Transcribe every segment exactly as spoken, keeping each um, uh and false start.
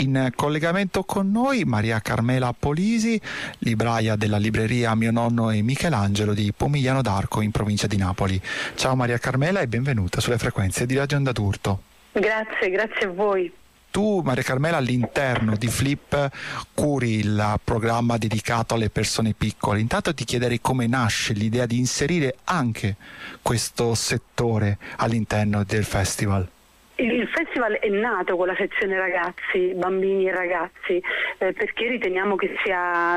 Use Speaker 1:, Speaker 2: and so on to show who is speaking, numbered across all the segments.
Speaker 1: In collegamento con noi Maria Carmela Polisi, libraia della libreria Mio Nonno e Michelangelo di Pomigliano d'Arco in provincia di Napoli. Ciao Maria Carmela e benvenuta sulle frequenze di Radio Onda d'Urto.
Speaker 2: Grazie, grazie a voi.
Speaker 1: Tu, Maria Carmela, all'interno di Flip curi il programma dedicato alle persone piccole. Intanto ti chiederei come nasce l'idea di inserire anche questo settore all'interno del festival.
Speaker 2: Il festival è nato con la sezione ragazzi, bambini e ragazzi, eh, perché riteniamo che sia,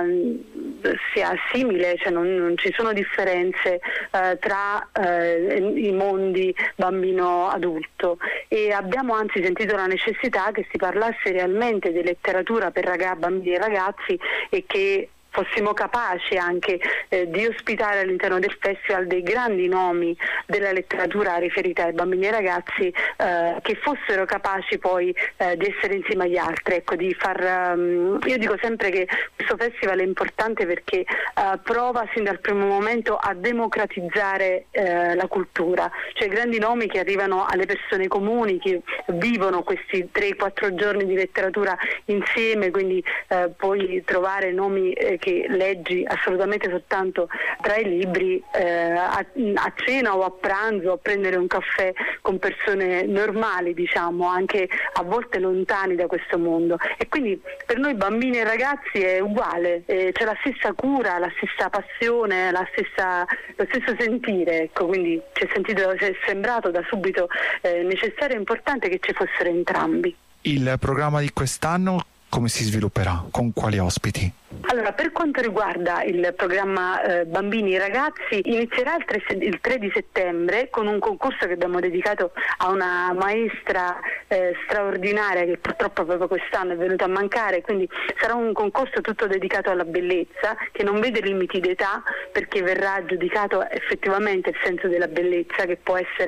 Speaker 2: sia simile, cioè non, non ci sono differenze eh, tra eh, i mondi bambino-adulto, e abbiamo anzi sentito la necessità che si parlasse realmente di letteratura per ragazzi, bambini e ragazzi, e che fossimo capaci anche eh, di ospitare all'interno del festival dei grandi nomi della letteratura riferita ai bambini e ai ragazzi, eh, che fossero capaci poi eh, di essere insieme agli altri, ecco, di far um, io dico sempre che questo festival è importante perché uh, prova sin dal primo momento a democratizzare eh, la cultura, cioè grandi nomi che arrivano alle persone comuni, che vivono questi tre quattro giorni di letteratura insieme, quindi eh, puoi trovare nomi eh, che leggi assolutamente soltanto tra i libri, eh, a, a cena o a pranzo, a prendere un caffè con persone normali, diciamo, anche a volte lontani da questo mondo. E quindi per noi bambini e ragazzi è uguale, eh, c'è la stessa cura, la stessa passione, la stessa, lo stesso sentire, ecco, quindi ci è, sentito, ci è sembrato da subito eh, necessario e importante che ci fossero entrambi. Il
Speaker 1: programma di quest'anno come si svilupperà? Con quali ospiti?
Speaker 2: Allora, per quanto riguarda il programma eh, Bambini e Ragazzi, inizierà il tre, il tre di settembre con un concorso che abbiamo dedicato a una maestra eh, straordinaria che purtroppo proprio quest'anno è venuta a mancare, quindi sarà un concorso tutto dedicato alla bellezza, che non vede limiti d'età, perché verrà giudicato effettivamente il senso della bellezza, che può essere